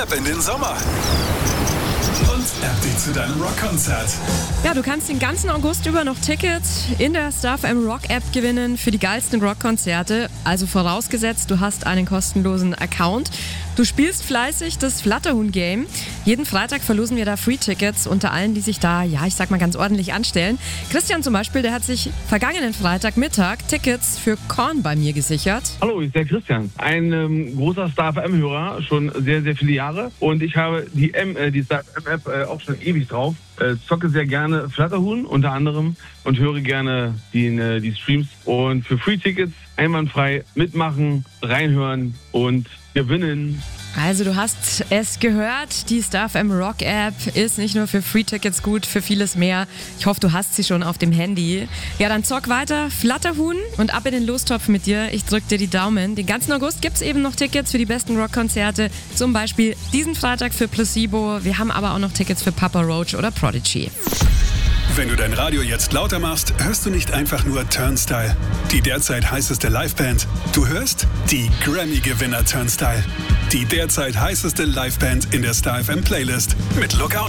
Ab in den Sommer und Ab dich zu deinem Rockkonzert. Ja, du kannst den ganzen August über noch Tickets in der StarFM Rock App gewinnen für die geilsten Rockkonzerte. Also vorausgesetzt, du hast einen kostenlosen Account. Du spielst fleißig das Flatterhuhn-Game. Jeden Freitag verlosen wir da Free-Tickets unter allen, die sich da, ja, ich sag mal ganz ordentlich anstellen. Christian zum Beispiel, der hat sich vergangenen Freitagmittag Tickets für Korn bei mir gesichert. Hallo, ich bin der Christian. Ein großer StarFM-Hörer, schon sehr, sehr viele Jahre. Und ich habe die StarFM-App auch schon ewig drauf. Zocke sehr gerne Flatterhuhn unter anderem und höre gerne die Streams. Und für Free-Tickets einwandfrei mitmachen, reinhören und gewinnen. Also du hast es gehört, die StarFM Rock App ist nicht nur für Free-Tickets gut, für vieles mehr. Ich hoffe, du hast sie schon auf dem Handy. Ja, dann zock weiter, Flatterhuhn und ab in den Lostopf mit dir. Ich drück dir die Daumen. Den ganzen August gibt's eben noch Tickets für die besten Rockkonzerte. Zum Beispiel diesen Freitag für Placebo. Wir haben aber auch noch Tickets für Papa Roach oder Prodigy. Wenn du dein Radio jetzt lauter machst, hörst du nicht einfach nur Turnstile, die derzeit heißeste Liveband. Du hörst die Grammy-Gewinner Turnstile, die derzeit heißeste Liveband in der StarFM Playlist mit Lookout